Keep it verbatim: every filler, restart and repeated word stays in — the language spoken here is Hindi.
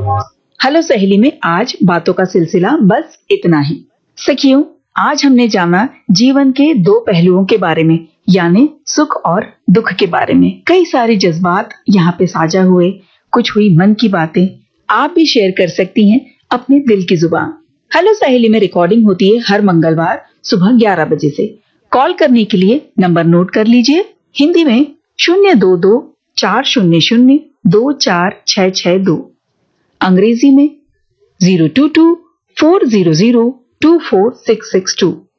हेलो सहेली में आज बातों का सिलसिला बस इतना ही। सखियों, आज हमने जाना जीवन के दो पहलुओं के बारे में, यानी सुख और दुख के बारे में। कई सारे जज्बात यहाँ पे साझा हुए, कुछ हुई मन की बातें। आप भी शेयर कर सकती हैं अपने दिल की जुबान। हेलो सहेली में रिकॉर्डिंग होती है हर मंगलवार सुबह ग्यारह बजे से। कॉल करने के लिए नंबर नोट कर लीजिए। हिंदी में शून्य दो दो चार शून्य शून्य दो चार छह छह दो, अंग्रेजी में zero to to four zero zero to four six six to.